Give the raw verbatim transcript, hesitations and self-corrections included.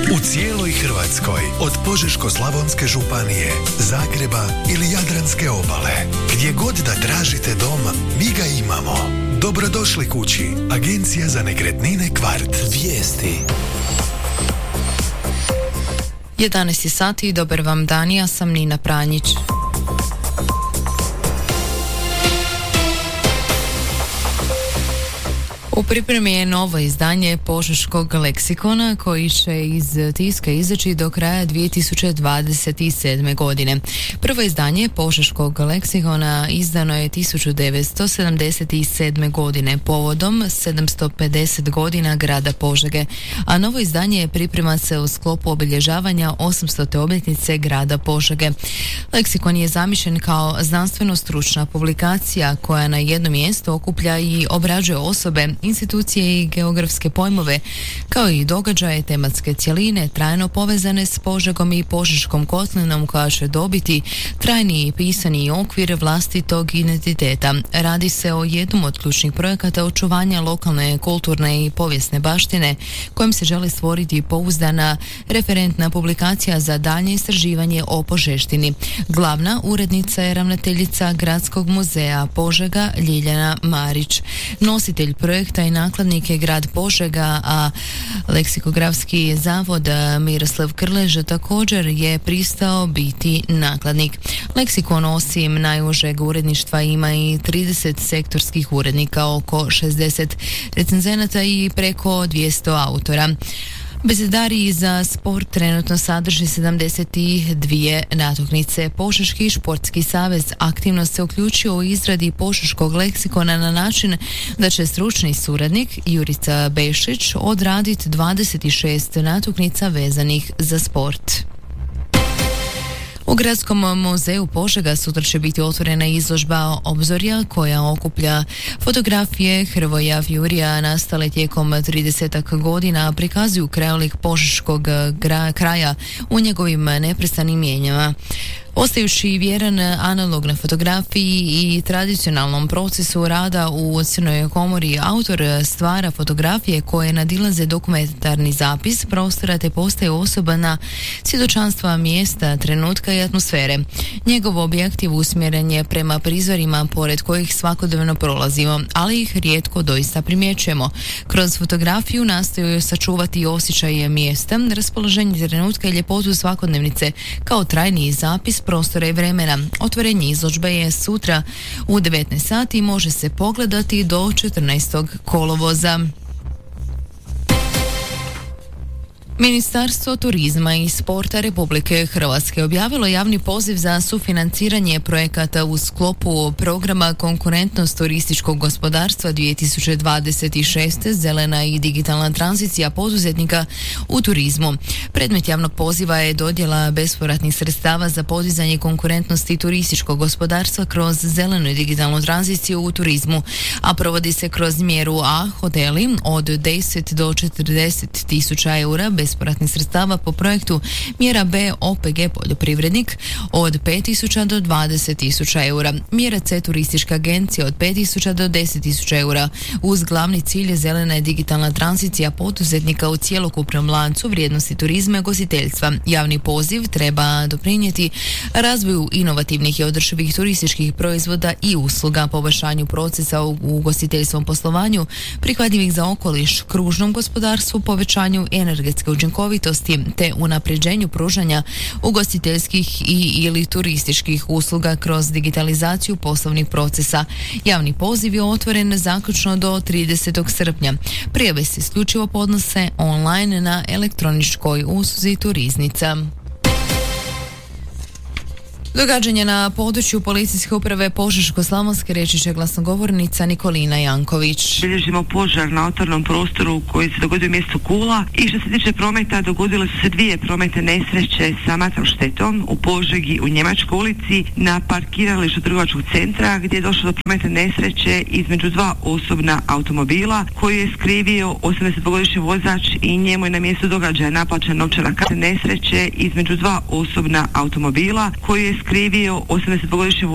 U cijeloj Hrvatskoj, od Požeško-slavonske županije, Zagreba ili Jadranske obale, gdje god da tražite dom, mi ga imamo. Dobrodošli kući. Agencija za nekretnine Kvart. Vijesti. jedanaest sati, dobar vam dan, ja sam Nina Pranjić. U pripremi je novo izdanje Požeškog leksikona koji će iz tiska izaći do kraja dvije tisuće dvadeset sedme. godine. Prvo izdanje Požeškog leksikona izdano je tisuću devetsto sedamdeset sedme. godine povodom sedamsto pedeset godina grada Požege, a novo izdanje priprema se u sklopu obilježavanja osamstote obljetnice grada Požege. Leksikon je zamišljen kao znanstveno-stručna publikacija koja na jednom mjestu okuplja i obrađuje osobe, institucije i geografske pojmove, kao i događaje tematske cjeline trajno povezane s Požegom i Požeškom kotlinom koja će dobiti trajni pisani okvir vlastitog identiteta. Radi se o jednom od ključnih projekata očuvanja lokalne, kulturne i povijesne baštine kojim se želi stvoriti pouzdana referentna publikacija za daljnje istraživanje o Požeštini. Glavna urednica je ravnateljica Gradskog muzeja Požega Ljiljana Marić. Nositelj projekta i nakladnik je grad Požega, a Leksikografski zavod Miroslav Krlež također je pristao biti nakladnik. Leksikon osim najužeg uredništva ima i trideset sektorskih urednika, oko šezdeset recenzenata i preko dvjesto autora. Bezedariji za sport trenutno sadrži sedamdeset dvije natuknice. Požeški športski savez aktivno se uključio u izradi Požeškog leksikona na način da će stručni suradnik Jurica Bešić odraditi dvadeset šest natuknica vezanih za sport. U Gradskom muzeju Požega sutra će biti otvorena izložba Obzorja koja okuplja fotografije Hrvoja Fjurija nastale tijekom tridesetak godina, prikazuju krajolik požeškog gra- kraja u njegovim neprestanim mijenjama. Ostajući vjeran analognoj fotografiji i tradicionalnom procesu rada u Crnoj komori, autor stvara fotografije koje nadilaze dokumentarni zapis prostora te postaju osobana svjedočanstva mjesta, trenutka i atmosfere. Njegov objektiv usmjeren je prema prizorima pored kojih svakodnevno prolazimo, ali ih rijetko doista primjećujemo. Kroz fotografiju nastoju sačuvati osjećaje mjesta, raspoloženje trenutka i ljepotu svakodnevnice kao trajni zapis prostora i vremena. Otvorenje izložbe je sutra u devetnaest sati i može se pogledati do četrnaestog kolovoza. Ministarstvo turizma i sporta Republike Hrvatske objavilo javni poziv za sufinanciranje projekata u sklopu programa Konkurentnost turističkog gospodarstva dvije tisuće dvadeset šeste. Zelena i digitalna tranzicija poduzetnika u turizmu. Predmet javnog poziva je dodjela bespovratnih sredstava za podizanje konkurentnosti turističkog gospodarstva kroz zelenu i digitalnu tranziciju u turizmu, a provodi se kroz mjeru A hoteli od deset do četrdeset tisuća eura bespovratnih sredstava po projektu, mjera B O P G poljoprivrednik od pet tisuća do dvadeset tisuća eura, mjera C turistička agencija od pet tisuća do deset tisuća eura, uz glavni cilj je zelena i digitalna tranzicija poduzetnika u cjelokupnom lancu vrijednosti turizma i ugostiteljstva. Javni poziv treba doprinijeti razvoju inovativnih i održivih turističkih proizvoda i usluga, poboljšanju procesa u ugostiteljskom poslovanju, prihvatljivih za okoliš, kružnom gospodarstvu, povećanju energetske učinkovitosti te unapređenju pružanja ugostiteljskih i ili turističkih usluga kroz digitalizaciju poslovnih procesa. Javni poziv je otvoren zaključno do tridesetog srpnja. Prijave se isključivo podnose online na elektroničkoj usluzi Turiznica. Događanje na području policijske uprave Požeško-slavonske reći će glasnogovornica Nikolina Janković. Bilježimo požar na otvornom prostoru koji se dogodio u mjestu Kula i što se tiče prometa dogodile su se dvije prometne nesreće sa materijalnom štetom u Požegi u Njemačkoj ulici na parkiralištu trgovačkog centra gdje je došlo do prometne nesreće između dva osobna automobila koji je skrivio osamdesetdvogodišnji vozač i njemu je na mjestu događaja naplaćena novčana kazna. Nesreće između dva osobna automobila koji je skrivio osamdesetdvogodišnji